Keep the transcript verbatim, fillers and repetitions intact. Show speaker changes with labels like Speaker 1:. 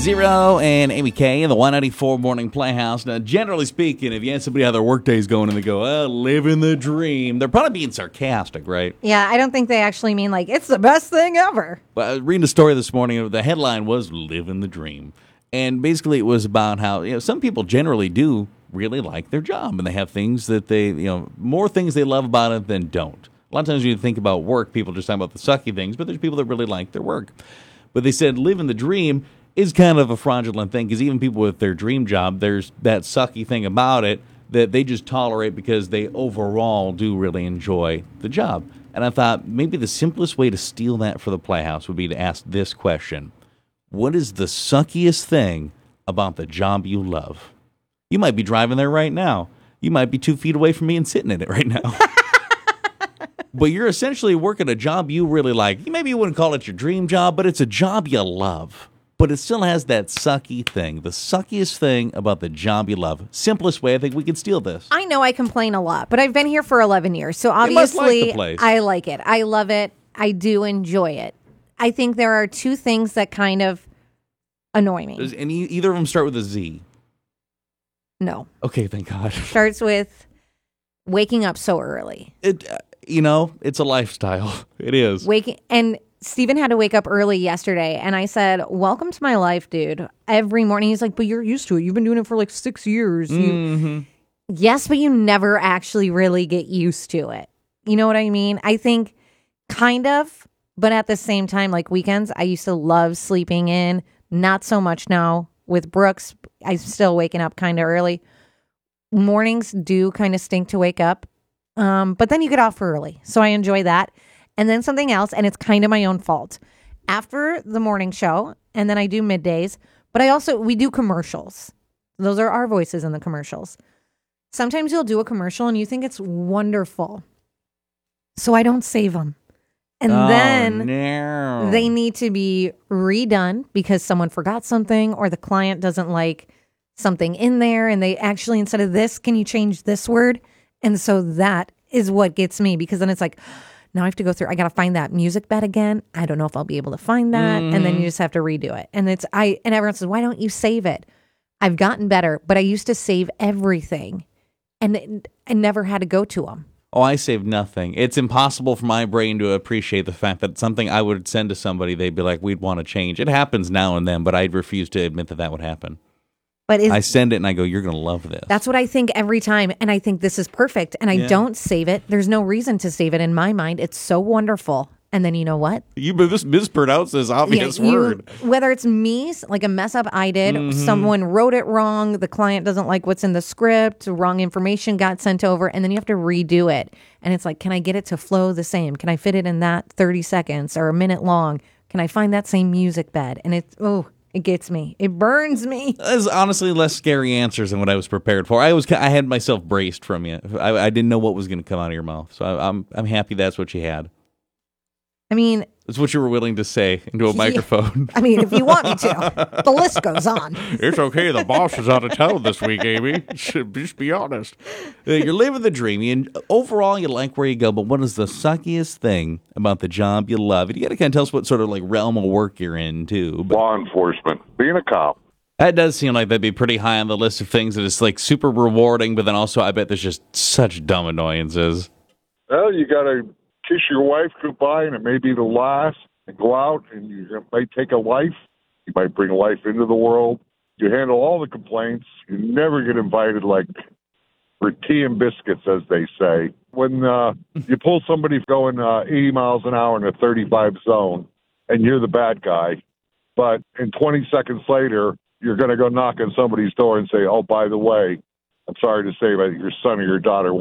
Speaker 1: Zero and Amy K in the one ninety-four Morning Playhouse. Now, generally speaking, if you ask somebody how their workday's going and they go, oh, living the dream, they're probably being sarcastic, right?
Speaker 2: Yeah, I don't think they actually mean, like, it's the best thing ever.
Speaker 1: But I was reading a story this morning, the headline was living the dream. And basically it was about how, you know, some people generally do really like their job, and they have things that they, you know, more things they love about it than don't. A lot of times when you think about work, people just talk about the sucky things, but there's people that really like their work. But they said living the dream is kind of a fraudulent thing, because even people with their dream job, there's that sucky thing about it that they just tolerate because they overall do really enjoy the job. And I thought maybe the simplest way to steal that for the Playhouse would be to ask this question. What is the suckiest thing about the job you love? You might be driving there right now. You might be two feet away from me and sitting in it right now. But you're essentially working a job you really like. Maybe you wouldn't call it your dream job, but it's a job you love. But it still has that sucky thing, the suckiest thing about the job you love. Simplest way, I think we could steal this.
Speaker 2: I know I complain a lot, but I've been here for eleven years, so
Speaker 1: You must like
Speaker 2: obviously
Speaker 1: the place.
Speaker 2: I like it. I love it. I do enjoy it. I think there are two things that kind of annoy me.
Speaker 1: Does any either of them start with a Z?
Speaker 2: No.
Speaker 1: Okay, thank God.
Speaker 2: Starts with waking up so early.
Speaker 1: It, uh, you know, it's a lifestyle. It is.
Speaker 2: Waking and Steven had to wake up early yesterday, and I said, welcome to my life, dude. Every morning. He's like, but you're used to it. You've been doing it for like six years. You,
Speaker 1: Mm-hmm.
Speaker 2: yes, but you never actually really get used to it. You know what I mean? I think kind of, but at the same time, like weekends, I used to love sleeping in. Not so much now with Brooks. I'm still waking up kind of early. Mornings do kind of stink to wake up. Um, but then you get off early. So I enjoy that. And then something else, and it's kind of my own fault. After the morning show, and then I do middays, but I also, we do commercials. Those are our voices in the commercials. Sometimes you'll do a commercial and you think it's wonderful. So I don't save them. And
Speaker 1: Oh,
Speaker 2: then
Speaker 1: no.
Speaker 2: they need to be redone because someone forgot something or the client doesn't like something in there. And they actually, instead of this, can you change this word? And so that is what gets me, because then it's like, now I have to go through, I got to find that music bed again. I don't know if I'll be able to find that. Mm-hmm. And then you just have to redo it. And it's, I, and everyone says, why don't you save it? I've gotten better, but I used to save everything and it, I never had to go to them.
Speaker 1: Oh, I save nothing. It's impossible for my brain to appreciate the fact that something I would send to somebody, they'd be like, we'd want to change. It happens now and then, but I'd refuse to admit that that would happen.
Speaker 2: But is,
Speaker 1: I send it and I go, you're going to love this.
Speaker 2: That's what I think every time. And I think this is perfect. And I
Speaker 1: Yeah.
Speaker 2: don't save it. There's no reason to save it in my mind. It's so wonderful. And then you know what?
Speaker 1: You just mispronounced this obvious
Speaker 2: Yeah, you-
Speaker 1: word.
Speaker 2: Whether it's me, like a mess up I did,
Speaker 1: Mm-hmm.
Speaker 2: someone wrote it wrong, the client doesn't like what's in the script, wrong information got sent over, and then you have to redo it. And it's like, can I get it to flow the same? Can I fit it in that thirty seconds or a minute long? Can I find that same music bed? And it's, oh, it gets me. It burns me.
Speaker 1: There's honestly less scary answers than what I was prepared for. I was, I had myself braced from you. I, I didn't know what was going to come out of your mouth, so I, I'm, I'm happy that's what you had.
Speaker 2: I mean,
Speaker 1: That's what you were willing to say into a
Speaker 2: Yeah.
Speaker 1: microphone.
Speaker 2: I mean, if you want me to, the list goes on.
Speaker 1: It's okay. The boss is out of town this week, Amy. Should just be honest. Uh, You're living the dream. You, overall, you like where you go, but what is the suckiest thing about the job you love? And you got to kind of tell us what sort of like realm of work you're in, too. But
Speaker 3: Law enforcement, being a cop.
Speaker 1: that does seem like that'd be pretty high on the list of things that is like super rewarding, but then also I bet there's just such dumb annoyances.
Speaker 3: Well, you got to kiss your wife goodbye, and it may be the last, and go out, and you might take a life. You might bring life into the world. You handle all the complaints. You never get invited, like, for tea and biscuits, as they say. When uh, you pull somebody going uh, eighty miles an hour in a thirty-five zone, and you're the bad guy, but in twenty seconds later, you're going to go knock on somebody's door and say, oh, by the way, I'm sorry to say, but your son or your daughter